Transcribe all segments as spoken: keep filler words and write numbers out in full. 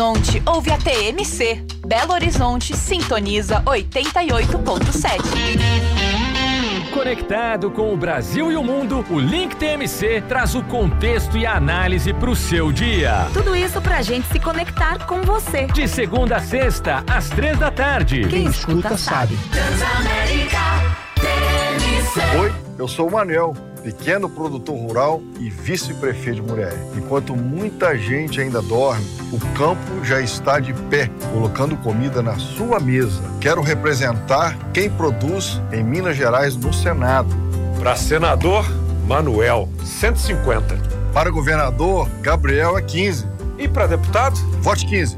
Horizonte ouve a T M C. Belo Horizonte sintoniza oitenta e oito ponto sete. Conectado com o Brasil e o mundo, o Link T M C traz o contexto e a análise para o seu dia. Tudo isso pra gente se conectar com você. De segunda a sexta, às três da tarde. Quem escuta sabe. Transamérica T M C. Oi, eu sou o Manuel, pequeno produtor rural e vice-prefeito de Muriaé. Enquanto muita gente ainda dorme, o campo já está de pé, colocando comida na sua mesa. Quero representar quem produz em Minas Gerais no Senado. Para senador, Manuel, cento e cinquenta. Para governador, Gabriel é quinze. E para deputado? Vote quinze.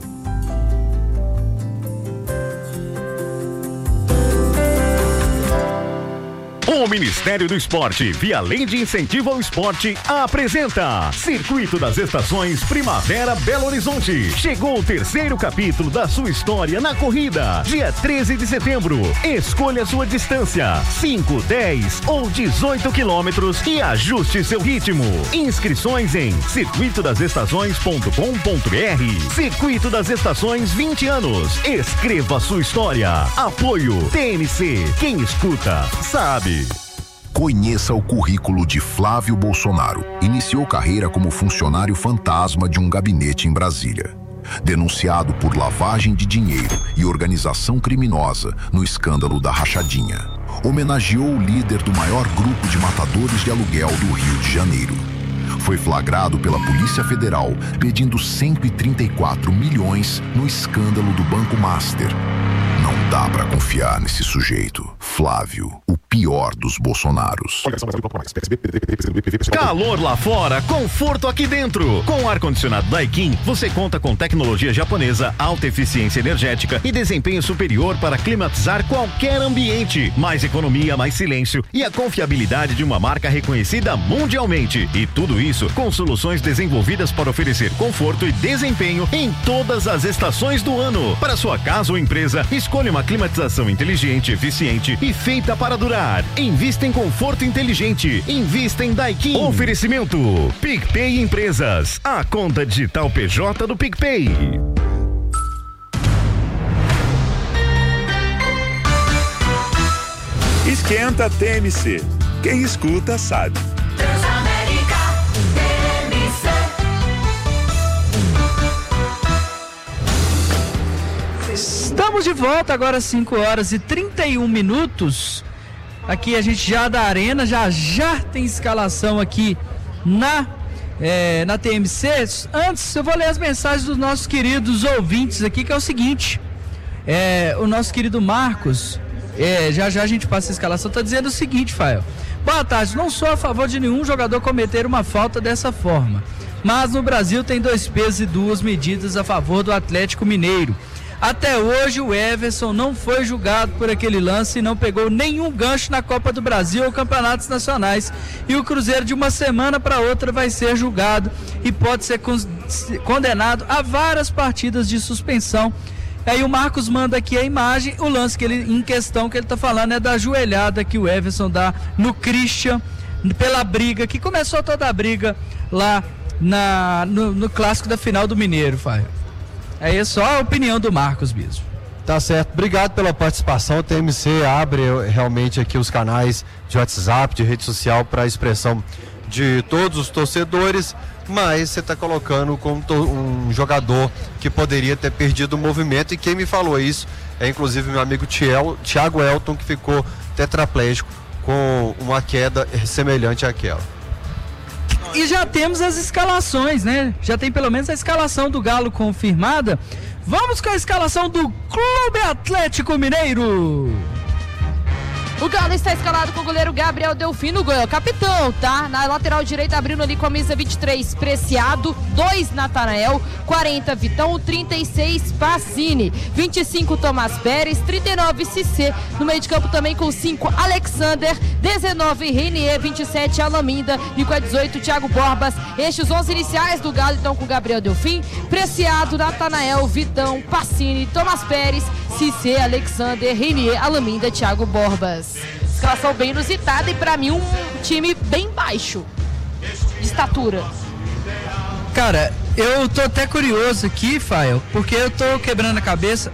O Ministério do Esporte, via Lei de Incentivo ao Esporte, apresenta Circuito das Estações Primavera Belo Horizonte. Chegou o terceiro capítulo da sua história na corrida. Dia treze de setembro. Escolha sua distância: cinco, dez ou dezoito quilômetros e ajuste seu ritmo. Inscrições em circuito das estações ponto com ponto br. Circuito das Estações, vinte anos. Escreva sua história. Apoio T M C. Quem escuta, sabe. Conheça o currículo de Flávio Bolsonaro. Iniciou carreira como funcionário fantasma de um gabinete em Brasília. Denunciado por lavagem de dinheiro e organização criminosa no escândalo da rachadinha. Homenageou o líder do maior grupo de matadores de aluguel do Rio de Janeiro. Foi flagrado pela Polícia Federal pedindo cento e trinta e quatro milhões no escândalo do Banco Master. Não dá pra confiar nesse sujeito. Flávio, o pior dos Bolsonaros. Calor lá fora, conforto aqui dentro. Com o ar-condicionado Daikin, você conta com tecnologia japonesa, alta eficiência energética e desempenho superior para climatizar qualquer ambiente. Mais economia, mais silêncio e a confiabilidade de uma marca reconhecida mundialmente. E tudo isso com soluções desenvolvidas para oferecer conforto e desempenho em todas as estações do ano. Para sua casa ou empresa, escolha uma climatização inteligente, eficiente e feita para durar. Invista em conforto inteligente. Invista em Daikin. Oferecimento PicPay Empresas. A conta digital P J do PicPay. Esquenta T M C. Quem escuta sabe. Transamérica T M C. Estamos de volta agora às cinco horas e trinta e um minutos. Aqui a gente já da Arena, já já tem escalação aqui na, é, na T M C. Antes eu vou ler as mensagens dos nossos queridos ouvintes aqui, que é o seguinte. É, o nosso querido Marcos, é, já já a gente passa a escalação, tá dizendo o seguinte, Fael. Boa tarde, não sou a favor de nenhum jogador cometer uma falta dessa forma, mas no Brasil tem dois pesos e duas medidas a favor do Atlético Mineiro. Até hoje o Everson não foi julgado por aquele lance e não pegou nenhum gancho na Copa do Brasil ou campeonatos nacionais. E o Cruzeiro de uma semana para outra vai ser julgado e pode ser condenado a várias partidas de suspensão. Aí o Marcos manda aqui a imagem, o lance que ele, em questão que ele está falando é da joelhada que o Everson dá no Christian, pela briga, que começou toda a briga lá na, no, no clássico da final do Mineiro, Fábio. É só a opinião do Marcos mesmo. Tá certo, obrigado pela participação. O T M C abre realmente aqui os canais de WhatsApp, de rede social para a expressão de todos os torcedores, mas você está colocando como um jogador que poderia ter perdido o movimento, e quem me falou isso é inclusive meu amigo Thiago Elton, que ficou tetraplégico com uma queda semelhante àquela. E já temos as escalações, né? Já tem pelo menos a escalação do Galo confirmada. Vamos com a escalação do Clube Atlético Mineiro. O Galo está escalado com o goleiro Gabriel Delfim no gol, capitão, tá? Na lateral direita, abrindo ali camisa vinte e três, Preciado, dois Natanael, quarenta Vitão, trinta e seis Pacini, vinte e cinco Tomás Pérez, trinta e nove Cissé, no meio de campo também com cinco Alexander, dezenove Renier, vinte e sete Alaminda e com a dezoito Thiago Borbas. Estes onze iniciais do Galo então com Gabriel Delfim, Preciado, Natanael, Vitão, Pacini, Tomás Pérez, Cissé, Alexander, Renier, Alaminda, Thiago Borbas. Escalação bem inusitada e pra mim um time bem baixo de estatura. Cara, Eu tô até curioso aqui, Fael, porque eu tô quebrando a cabeça.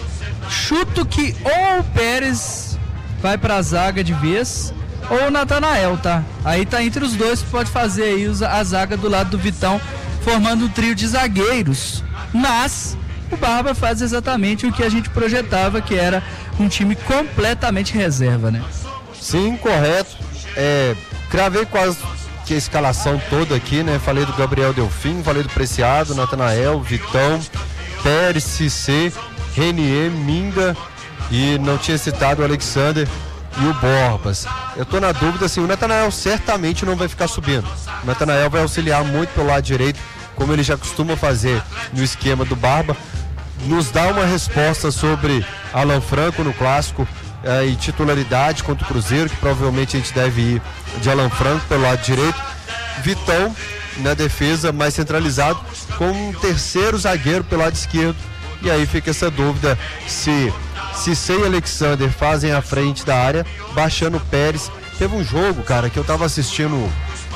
Chuto que ou o Pérez vai pra zaga de vez, ou o Natanael, tá? Aí tá entre os dois, pode fazer aí a zaga do lado do Vitão, formando um trio de zagueiros. Mas o Barba faz exatamente o que a gente projetava, que era um time completamente reserva, né? Sim, correto. É, cravei quase que a escalação toda aqui, né? Falei do Gabriel Delfim, falei do Preciado, Natanael, Vitão, Pérez, Cissé, Renier, Minga e não tinha citado o Alexander e o Borbas. Eu tô na dúvida, assim, o Natanael certamente não vai ficar subindo. O Natanael vai auxiliar muito pelo lado direito, como ele já costuma fazer no esquema do Barba. Nos dá uma resposta sobre Alan Franco no clássico eh, e titularidade contra o Cruzeiro, que provavelmente a gente deve ir de Alan Franco pelo lado direito. Vitão na defesa mais centralizado, com um terceiro zagueiro pelo lado esquerdo. E aí fica essa dúvida se Cissé e Alexander fazem a frente da área, baixando o Pérez. Teve um jogo, cara, que eu tava assistindo,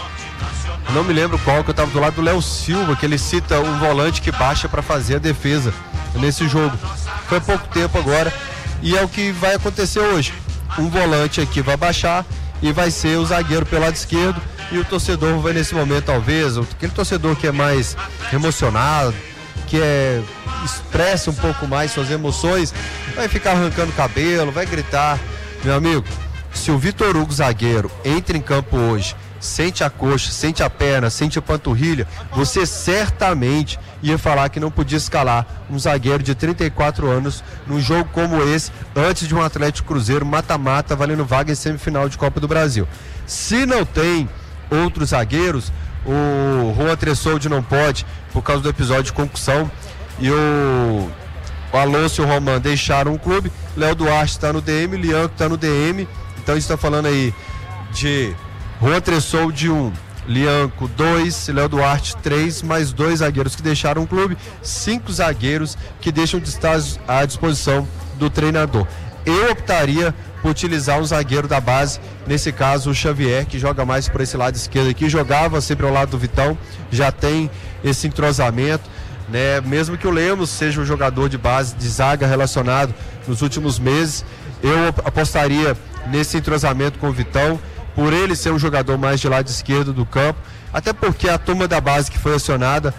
não me lembro qual, que eu tava do lado do Léo Silva, que ele cita um volante que baixa para fazer a defesa nesse jogo. Foi há pouco tempo agora e é o que vai acontecer hoje. Um volante aqui vai baixar e vai ser o zagueiro pelo lado esquerdo, e o torcedor vai nesse momento, talvez, aquele torcedor que é mais emocionado, que é, expressa um pouco mais suas emoções, vai ficar arrancando cabelo, vai gritar. Meu amigo, se o Vitor Hugo, zagueiro, entra em campo hoje, sente a coxa, sente a perna, sente a panturrilha, você certamente ia falar que não podia escalar um zagueiro de trinta e quatro anos num jogo como esse, antes de um Atlético Cruzeiro mata-mata valendo vaga em semifinal de Copa do Brasil. Se não tem outros zagueiros, o Juan Tressoldi não pode, por causa do episódio de concussão, e o, o Alonso e o Roman deixaram o clube. Léo Duarte está no D M, Lianco está no D M, então a gente está falando aí de Juan Tressoldi um, Lianco dois, Léo Duarte três, mais dois zagueiros que deixaram o clube, cinco zagueiros que deixam de estar à disposição do treinador. Eu optaria por utilizar um zagueiro da base, nesse caso o Xavier, que joga mais por esse lado esquerdo aqui, jogava sempre ao lado do Vitão, já tem esse entrosamento, né? Mesmo que o Lemos seja um jogador de base, de zaga relacionado nos últimos meses, eu apostaria nesse entrosamento com o Vitão, por ele ser um jogador mais de lado esquerdo do campo, até porque a turma da base que foi acionada,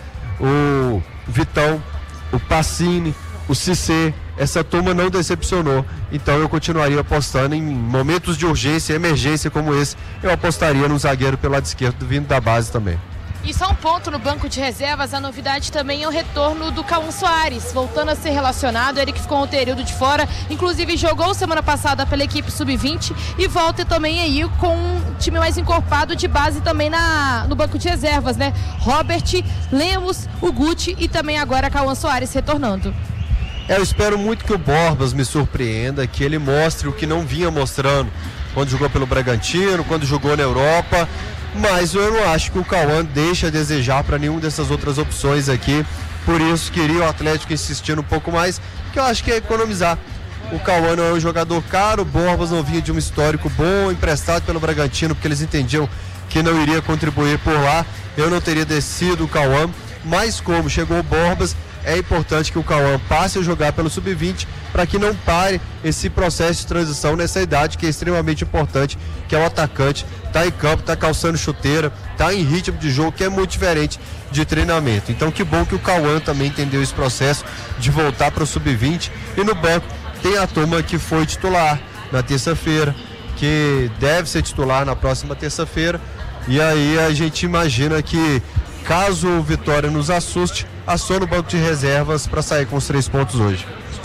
o Vitão, o Pacini, o Cissé, essa turma não decepcionou, então eu continuaria apostando em momentos de urgência, emergência como esse, eu apostaria no zagueiro pelo lado esquerdo vindo da base também. E só um ponto no banco de reservas, a novidade também é o retorno do Cauã Soares, voltando a ser relacionado, ele que ficou um período de fora, inclusive jogou semana passada pela equipe sub vinte e volta também aí com um time mais encorpado de base também na, no banco de reservas, né? Robert, Lemos, o Guti e também agora Cauã Soares retornando. É, eu espero muito que o Borbas me surpreenda, que ele mostre o que não vinha mostrando quando jogou pelo Bragantino, quando jogou na Europa, mas eu não acho que o Cauã deixa a desejar para nenhuma dessas outras opções aqui, por isso queria o Atlético insistindo um pouco mais, que eu acho que é economizar. O Cauã não é um jogador caro, o Borbas não vinha de um histórico bom, emprestado pelo Bragantino, porque eles entendiam que não iria contribuir por lá, eu não teria descido o Cauã, mas como chegou o Borbas, é importante que o Cauã passe a jogar pelo sub vinte para que não pare esse processo de transição nessa idade que é extremamente importante, que é o atacante, tá em campo, tá calçando chuteira, tá em ritmo de jogo que é muito diferente de treinamento. Então que bom que o Cauã também entendeu esse processo de voltar para o sub vinte, e no banco tem a turma que foi titular na terça-feira, que deve ser titular na próxima terça-feira, e aí a gente imagina que caso o Vitória nos assuste, aciona o banco de reservas para sair com os três pontos hoje.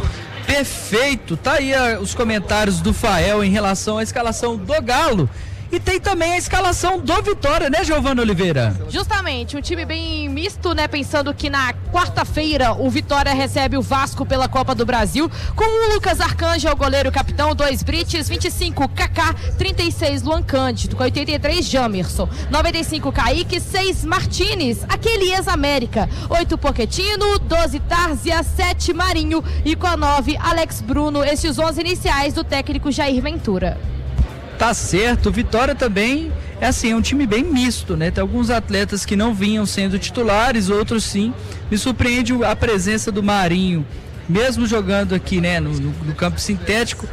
Perfeito, tá aí uh, os comentários do Fael em relação à escalação do Galo. E tem também a escalação do Vitória, né, Giovana Oliveira? Justamente, um time bem misto, né? Pensando que na quarta-feira o Vitória recebe o Vasco pela Copa do Brasil, com o Lucas Arcanjo, o goleiro capitão, dois Brites, vinte e cinco Kaká, trinta e seis Luan Cândido, com oitenta e três Jamerson, noventa e cinco Kaique, seis Martínez, aquele ex-América, oito Pochettino, doze Tárzia, sete Marinho e com a nove Alex Bruno, esses onze iniciais do técnico Jair Ventura. Tá certo, Vitória também é assim, é um time bem misto, né? Tem alguns atletas que não vinham sendo titulares, outros sim. Me surpreende a presença do Marinho, mesmo jogando aqui, né, no, no, no campo sintético.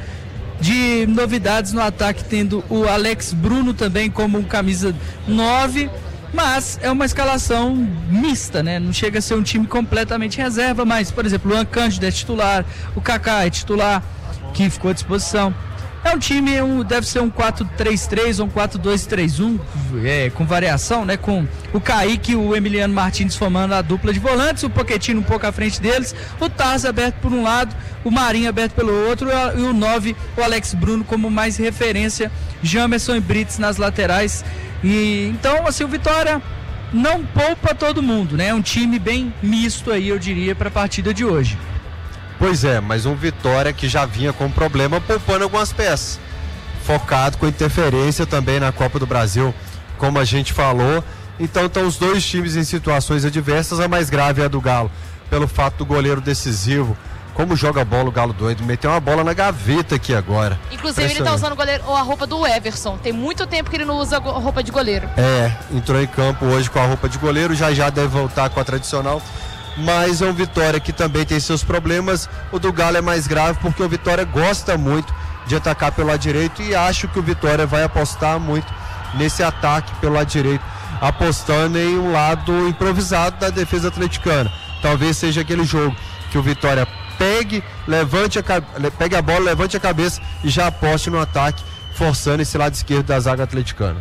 De novidades no ataque, tendo o Alex Bruno também como um camisa nove, mas é uma escalação mista, né? Não chega a ser um time completamente reserva, mas, por exemplo, o Luan Cândido é titular, o Kaká é titular, que ficou à disposição. É um time, um, deve ser um quatro três três ou um quatro dois três um, é, com variação, né? Com o Kaique e o Emiliano Martins formando a dupla de volantes, o Pochettino um pouco à frente deles, o Tarso aberto por um lado, o Marinho aberto pelo outro e o nove, o Alex Bruno como mais referência, Jamerson e Brits nas laterais. E então, assim, o Vitória não poupa todo mundo, né? É um time bem misto aí, eu diria, para a partida de hoje. Pois é, mas um Vitória que já vinha com problema poupando algumas peças. Focado com interferência também na Copa do Brasil, como a gente falou. Então estão os dois times em situações adversas. A mais grave é a do Galo, pelo fato do goleiro decisivo. Como joga a bola o Galo doido, meteu uma bola na gaveta aqui agora. Inclusive ele tá usando o goleiro, ou a roupa do Everson. Tem muito tempo que ele não usa a roupa de goleiro. É, entrou em campo hoje com a roupa de goleiro, já já deve voltar com a tradicional. Mas é um Vitória que também tem seus problemas. O do Galo é mais grave porque o Vitória gosta muito de atacar pelo lado direito e acho que o Vitória vai apostar muito nesse ataque pelo lado direito, apostando em um lado improvisado da defesa atleticana. Talvez seja aquele jogo que o Vitória pegue, levante a, pegue a bola, levante a cabeça e já aposte no ataque, forçando esse lado esquerdo da zaga atleticana.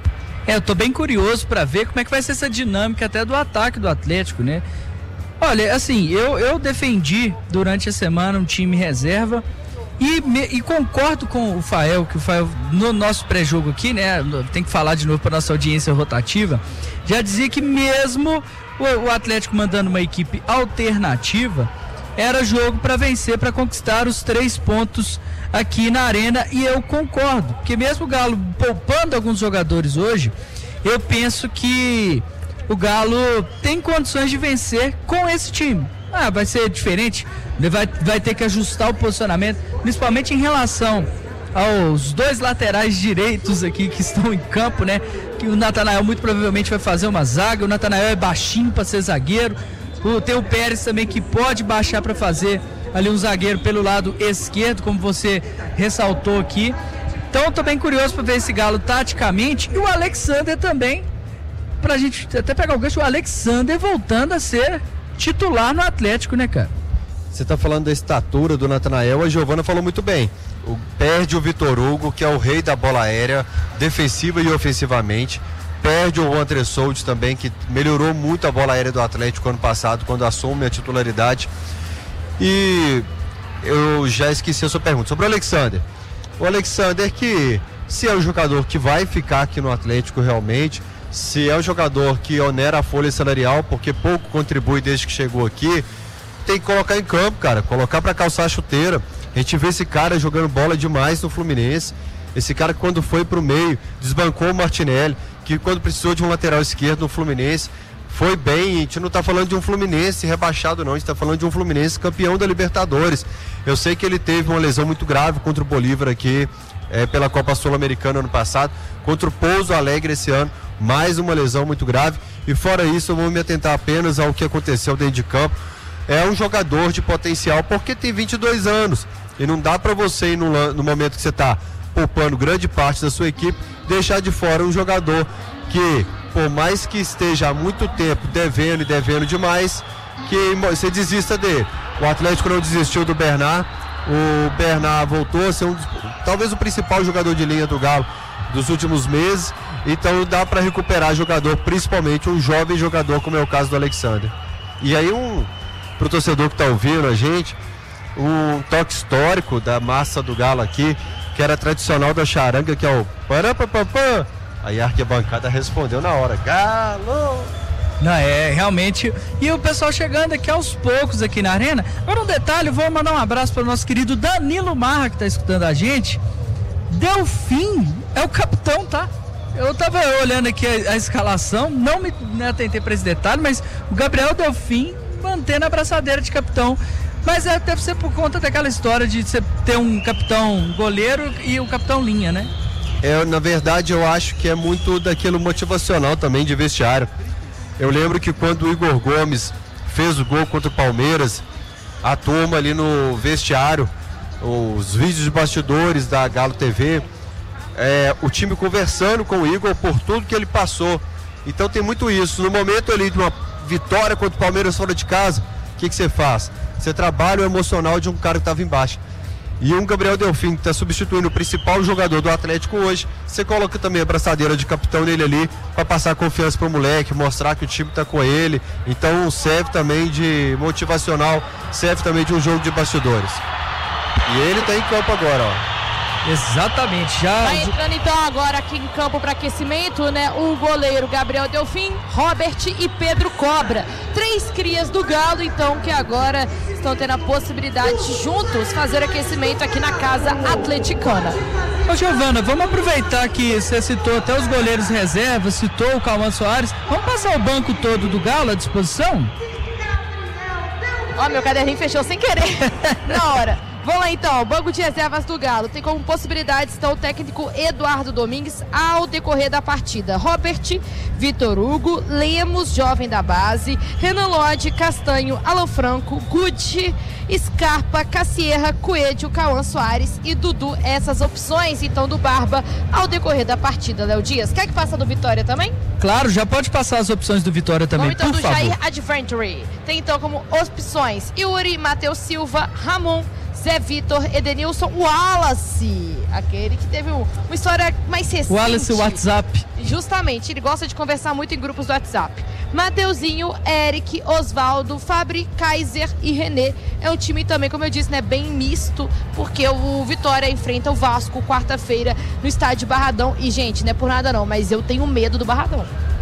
É, eu tô bem curioso para ver como é que vai ser essa dinâmica até do ataque do Atlético, né? Olha, assim, eu, eu defendi durante a semana um time reserva e, me, e concordo com o Fael, que o Fael, no nosso pré-jogo aqui, né, tem que falar de novo para nossa audiência rotativa, já dizia que mesmo o, o Atlético mandando uma equipe alternativa, era jogo para vencer, para conquistar os três pontos aqui na Arena, e eu concordo, porque mesmo o Galo poupando alguns jogadores hoje, eu penso que o Galo tem condições de vencer com esse time. Ah, vai ser diferente, vai, vai ter que ajustar o posicionamento, principalmente em relação aos dois laterais direitos aqui que estão em campo, né? Que o Natanael muito provavelmente vai fazer uma zaga, o Natanael é baixinho para ser zagueiro, o, tem o Pérez também que pode baixar para fazer ali um zagueiro pelo lado esquerdo, como você ressaltou aqui. Então eu tô bem curioso para ver esse Galo taticamente, e o Alexander também, pra gente até pegar o gancho, o Alexander voltando a ser titular no Atlético, né, cara? Você tá falando da estatura do Natanael, a Giovana falou muito bem. O, perde o Vitor Hugo, que é o rei da bola aérea, defensiva e ofensivamente. Perde o André Soldi também, que melhorou muito a bola aérea do Atlético ano passado, quando assume a titularidade. E eu já esqueci a sua pergunta sobre o Alexander. O Alexander, que se é o jogador que vai ficar aqui no Atlético realmente, se é o jogador que onera a folha salarial, porque pouco contribui desde que chegou aqui, tem que colocar em campo, cara, colocar para calçar a chuteira. A gente vê esse cara jogando bola demais no Fluminense, esse cara que quando foi pro meio, desbancou o Martinelli, que quando precisou de um lateral esquerdo no Fluminense, foi bem. A gente não tá falando de um Fluminense rebaixado não, a gente tá falando de um Fluminense campeão da Libertadores. Eu sei que ele teve uma lesão muito grave contra o Bolívar aqui, é, pela Copa Sul-Americana ano passado, contra o Pouso Alegre esse ano, mais uma lesão muito grave, e fora isso eu vou me atentar apenas ao que aconteceu dentro de campo. É um jogador de potencial porque tem vinte e dois anos, e não dá para você ir no, no momento que você está poupando grande parte da sua equipe, deixar de fora um jogador que, por mais que esteja há muito tempo devendo e devendo demais, que você desista dele. O Atlético não desistiu do Bernard, o Bernard voltou a ser um dos, talvez o principal jogador de linha do Galo dos últimos meses, então dá para recuperar jogador, principalmente um jovem jogador como é o caso do Alexander. E aí um, pro torcedor que tá ouvindo a gente, um toque histórico da massa do Galo aqui, que era tradicional da charanga, que é o parapapapã. Aí a arquibancada respondeu na hora, Galo! Não, é, realmente. E o pessoal chegando aqui aos poucos aqui na Arena. Agora um detalhe, eu vou mandar um abraço para o nosso querido Danilo Marra, que está escutando a gente. Delfim é o capitão, tá? Eu tava olhando aqui a, a escalação, não me né, atentei para esse detalhe, mas o Gabriel Delfim mantendo a abraçadeira de capitão. Mas é, deve ser por conta daquela história de você ter um capitão goleiro e o capitão linha, né? É, na verdade, eu acho que é muito daquilo motivacional também de vestiário. Eu lembro que quando o Igor Gomes fez o gol contra o Palmeiras, a turma ali no vestiário, os vídeos de bastidores da Galo T V, é, o time conversando com o Igor por tudo que ele passou. Então tem muito isso. No momento ali de uma vitória contra o Palmeiras fora de casa, o que, que você faz? Você trabalha o emocional de um cara que estava embaixo. E um Gabriel Delfim, que está substituindo o principal jogador do Atlético hoje, você coloca também a braçadeira de capitão nele ali, para passar confiança pro moleque, mostrar que o time está com ele. Então serve também de motivacional, serve também de um jogo de bastidores. E ele está em campo agora, ó. Exatamente, já. Vai entrando então agora aqui em campo para aquecimento, né? O goleiro Gabriel Delfim, Robert e Pedro Cobra. Três crias do Galo, então, que agora estão tendo a possibilidade de juntos fazer aquecimento aqui na Casa Atleticana. Ô Giovana, vamos aproveitar que você citou até os goleiros reservas, citou o Cauã Soares. Vamos passar o banco todo do Galo à disposição? Ó, meu caderninho fechou sem querer na hora. Vamos lá então, banco de reservas do Galo tem como possibilidades então o técnico Eduardo Domingues ao decorrer da partida. Robert, Vitor Hugo, Lemos, jovem da base, Renan Lodge, Castanho, Alan Franco, Gucci, Scarpa, Cassierra, Coelho, Cauã Soares e Dudu. Essas opções então do Barba ao decorrer da partida. Léo Dias, quer que passa do Vitória também? Claro, já pode passar as opções do Vitória também, Vamos, então, por do favor. Jair Adventure. Tem então como opções Yuri, Matheus Silva, Ramon, Zé Vitor, Edenilson, Wallace, aquele que teve um, uma história mais recente. Wallace WhatsApp. Justamente, ele gosta de conversar muito em grupos do WhatsApp. Mateuzinho, Eric, Osvaldo, Fabri, Kaiser e René. É um time também, como eu disse, né, bem misto, porque o Vitória enfrenta o Vasco quarta-feira no estádio Barradão. E, gente, não é por nada não, mas eu tenho medo do Barradão.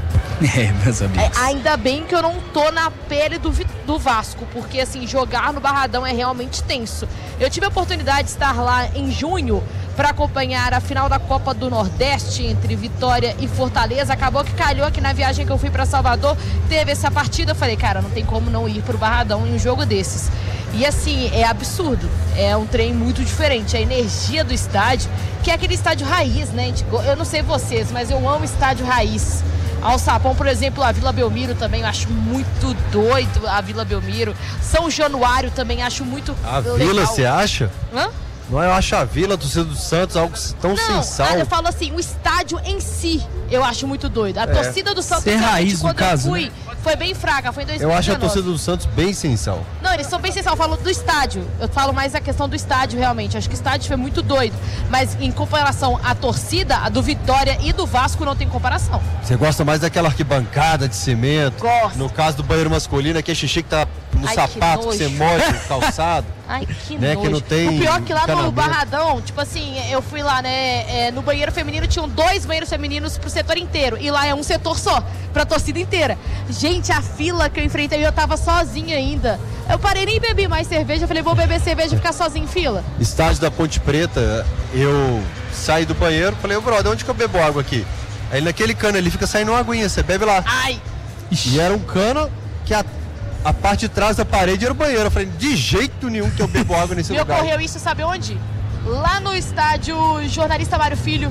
É, meus amigos. É, ainda bem que eu não tô na pele do, do Vasco, porque assim, jogar no Barradão é realmente tenso. Eu tive a oportunidade de estar lá em junho para acompanhar a final da Copa do Nordeste entre Vitória e Fortaleza. Acabou que calhou que na viagem que eu fui para Salvador teve essa partida. Eu falei, cara, não tem como não ir pro Barradão em um jogo desses. E assim, é absurdo, é um trem muito diferente, a energia do estádio, que é aquele estádio raiz, né? Eu não sei vocês, mas eu amo estádio raiz. Alçapão, por exemplo, a Vila Belmiro também, eu acho muito doido a Vila Belmiro. São Januário também acho muito a legal. A Vila, você acha? Hã? Não, eu acho a Vila, a torcida do Santos, algo tão Não, sensal. Não, eu falo assim, o estádio em si, eu acho muito doido. A é. torcida do Santos, Ser raiz, quando no caso, eu fui, né? foi bem fraca, foi em dois mil e dezenove. Eu acho a torcida do Santos bem sensal. Não, eles são bem sensal, eu falo do estádio. Eu falo mais a questão do estádio, realmente. Acho que o estádio foi muito doido. Mas em comparação à torcida, a do Vitória e do Vasco não tem comparação. Você gosta mais daquela arquibancada de cimento? Gosto. No caso do banheiro masculino, aqui é xixi que tá no Ai, sapato que que, você morde no calçado. Ai, que né, nojo. que não tem o pior é que lá no encanamento. Barradão, tipo assim, eu fui lá, né, é, no banheiro feminino tinham dois banheiros femininos pro setor inteiro. E lá é um setor só, pra torcida inteira. Gente, a fila que eu enfrentei, eu tava sozinha ainda. Eu parei nem bebi mais cerveja, falei, vou beber cerveja e ficar sozinha em fila. Estádio da Ponte Preta, eu saí do banheiro, falei, ô brother, onde que eu bebo água aqui? Aí naquele cano ali fica saindo uma aguinha, você bebe lá. Ai! E era um cano que a, a parte de trás da parede era o banheiro. Eu falei, de jeito nenhum que eu bebo água nesse Me lugar. Me ocorreu isso, sabe onde? Lá no estádio Jornalista Mário Filho,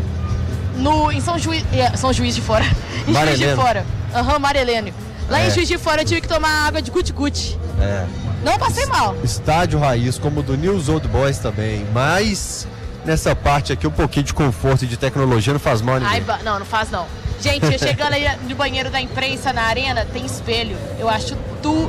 no, em São Juiz, São Juiz de Fora. Em Juiz de Fora. Aham, uhum, Marelene. Lá é. em Juiz de Fora eu tive que tomar água de guti-guti. É. Não passei mal. Estádio raiz, como o do News Old Boys também, mas nessa parte aqui um pouquinho de conforto e de tecnologia não faz mal a ninguém. Ai, não, não faz não. Gente, eu chegando aí no banheiro da imprensa na arena, tem espelho. Eu acho tudo.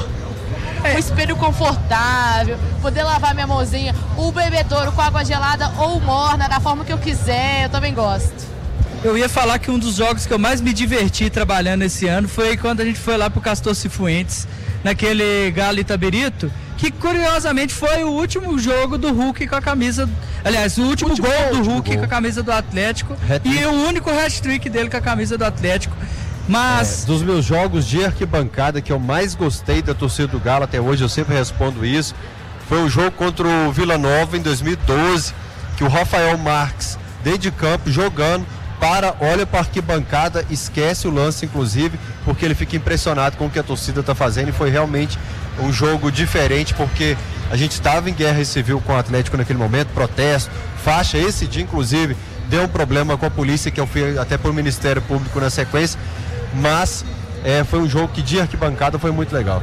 Um espelho confortável, poder lavar minha mãozinha, o bebedouro com água gelada ou morna, da forma que eu quiser, eu também gosto. Eu ia falar que um dos jogos que eu mais me diverti trabalhando esse ano foi quando a gente foi lá pro Castor Cifuentes, naquele Galo Itaberito, que curiosamente foi o último jogo do Hulk com a camisa, aliás, o último, último gol do Hulk gol. com a camisa do Atlético e o único hat-trick dele com a camisa do Atlético. Mas é, dos meus jogos de arquibancada que eu mais gostei da torcida do Galo até hoje, eu sempre respondo isso, foi o jogo contra o Vila Nova em dois mil e doze, que o Rafael Marques, dentro de campo, jogando, para, olha para a arquibancada, esquece o lance inclusive, porque ele fica impressionado com o que a torcida está fazendo, e foi realmente um jogo diferente, porque a gente estava em guerra civil com o Atlético naquele momento, protesto, faixa, esse dia inclusive deu um problema com a polícia, que eu fui até pro Ministério Público na sequência, mas é, foi um jogo que de arquibancada foi muito legal.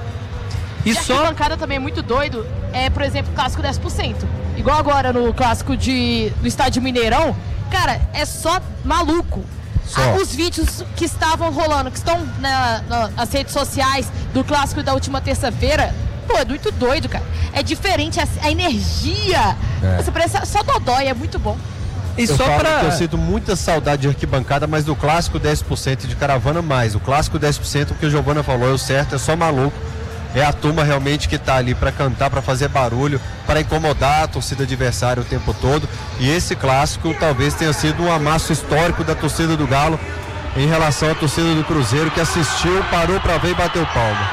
E de só... arquibancada também é muito doido, é, por exemplo, o clássico dez por cento. Igual agora no clássico de, do estádio Mineirão, cara, é só maluco. Ah, os vídeos que estavam rolando, que estão na, na, nas redes sociais do clássico da última terça-feira, pô, é muito doido, cara. É diferente, a, a energia. É. Você parece só dodói, é muito bom. E eu só pra... que eu sinto muita saudade de arquibancada, mas do clássico dez por cento de caravana mais. O clássico dez por cento, o que o Giovana falou, é o certo, é só maluco. É a turma realmente que tá ali para cantar, para fazer barulho, para incomodar a torcida adversária o tempo todo. E esse clássico talvez tenha sido um amasso histórico da torcida do Galo em relação à torcida do Cruzeiro, que assistiu, parou para ver e bateu palma.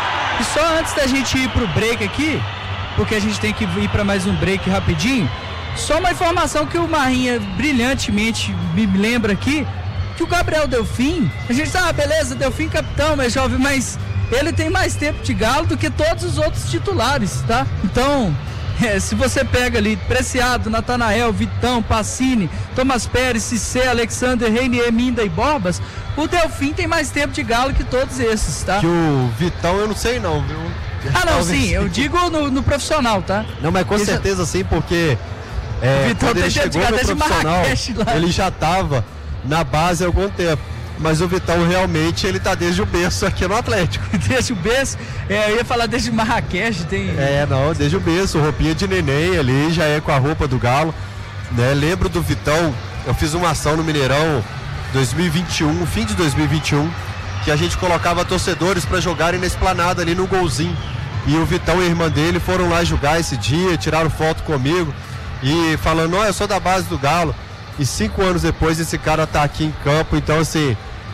E só antes da gente ir pro break aqui, porque a gente tem que ir para mais um break rapidinho, só uma informação que o Marrinha brilhantemente me lembra aqui, que o Gabriel Delfim, a gente tá, ah, beleza, Delfim capitão, mas jovem, mas ele tem mais tempo de Galo do que todos os outros titulares, tá? Então, é, se você pega ali Preciado, Natanael, Vitão, Pacini, Thomas Pérez, Cissé, Alexander, Reinier, Minda e Borbas, o Delfim tem mais tempo de Galo que todos esses, tá? Que o Vitão eu não sei não, viu? Ah não, sim, eu digo no, no profissional, tá? Não, mas com Isso... certeza sim, porque é, o Vitão quando ele chegou no profissional, ele já tava na base há algum tempo. Mas o Vitão realmente, ele tá desde o berço aqui no Atlético. Desde o berço? É, eu ia falar desde Marrakech, tem... É, não, desde o berço, roupinha de neném ali, já é com a roupa do Galo, né? Lembro do Vitão, eu fiz uma ação no Mineirão dois mil e vinte e um, fim de dois mil e vinte e um, que a gente colocava torcedores para jogarem na esplanada ali no golzinho. E o Vitão e a irmã dele foram lá jogar esse dia, tiraram foto comigo e falando, ó, eu sou da base do Galo. E cinco anos depois esse cara tá aqui em campo, então assim...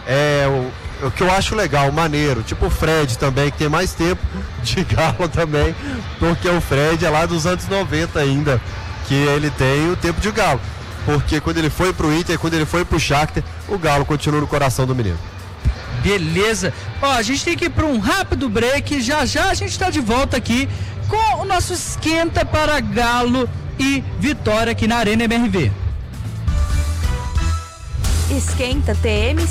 É o, o que eu acho legal, maneiro, tipo o Fred também, que tem mais tempo de Galo também, porque o Fred é lá dos anos noventa ainda, que ele tem o tempo de Galo, porque quando ele foi pro Inter, quando ele foi pro Shakhtar, o Galo continua no coração do menino. Beleza, ó, a gente tem que ir para um rápido break, já já a gente tá de volta aqui com o nosso esquenta para Galo e Vitória aqui na Arena M R V. Esquenta T M